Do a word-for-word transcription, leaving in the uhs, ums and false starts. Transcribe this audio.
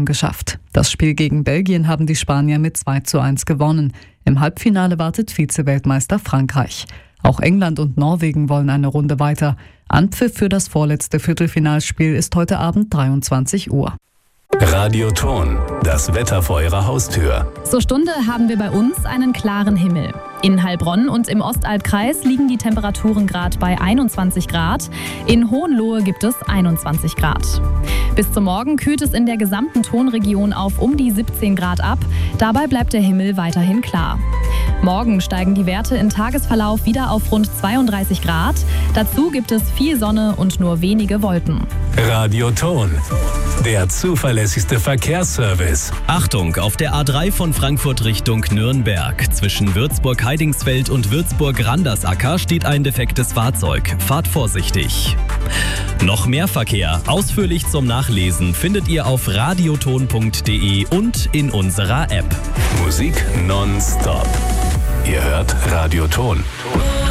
bislang geschafft. Das Spiel gegen Belgien haben die Spanier mit zwei zu eins gewonnen. Im Halbfinale wartet Vize-Weltmeister Frankreich. Auch England und Norwegen wollen eine Runde weiter. Anpfiff für das vorletzte Viertelfinalspiel ist heute Abend dreiundzwanzig Uhr. Radioton, das Wetter vor Ihrer Haustür. Zur Stunde haben wir bei uns einen klaren Himmel. In Heilbronn und im Ostalbkreis liegen die Temperaturen gerade bei einundzwanzig Grad. In Hohenlohe gibt es einundzwanzig Grad. Bis zum Morgen kühlt es in der gesamten Tonregion auf um die siebzehn Grad ab. Dabei bleibt der Himmel weiterhin klar. Morgen steigen die Werte im Tagesverlauf wieder auf rund zweiunddreißig Grad. Dazu gibt es viel Sonne und nur wenige Wolken. Radioton, der zuverlässigste Verkehrsservice. Achtung, auf der A drei von Frankfurt Richtung Nürnberg. Zwischen Würzburg-Heidingsfeld und Würzburg-Randersacker steht ein defektes Fahrzeug. Fahrt vorsichtig. Noch mehr Verkehr, ausführlich zum Nachlesen, findet ihr auf radioton punkt de und in unserer App. Musik nonstop. Ihr hört Radioton.